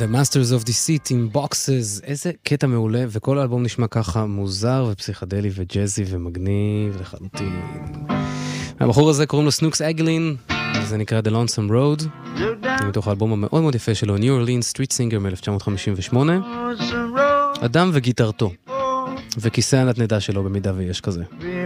The Masters of Deceit עם Boxes, איזה קטע מעולה, וכל האלבום נשמע ככה מוזר ופסיכדלי וג'זי ומגניב לחלוטין. הבחור הזה קוראים לו סנוקס אגלין, וזה נקרא The Lonesome Road, זה מתוך האלבום המאוד מאוד יפה שלו, New Orleans Street Singer מ-1958, אדם וגיטרתו, וכיסא הנדנדה שלו במידה ויש כזה.